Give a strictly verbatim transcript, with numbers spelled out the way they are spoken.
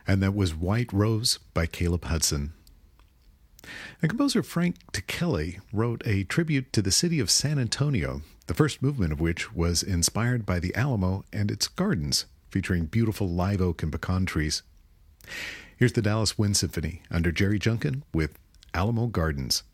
And that was White Rose by Caleb Hudson. And composer Frank Ticheli wrote a tribute to the city of San Antonio, the first movement of which was inspired by the Alamo and its gardens, featuring beautiful live oak and pecan trees. Here's the Dallas Wind Symphony under Jerry Junkin with Alamo Gardens.